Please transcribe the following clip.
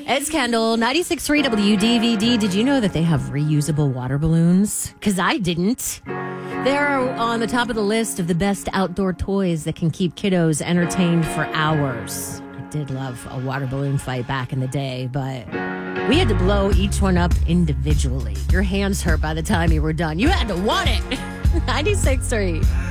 It's Kendall, 96.3 WDVD. Did you know that they have reusable water balloons? Because I didn't. They're on the top of the list of the best outdoor toys that can keep kiddos entertained for hours. I did love a water balloon fight back in the day, but we had to blow each one up individually. Your hands hurt by the time you were done. You had to want it. 96.3.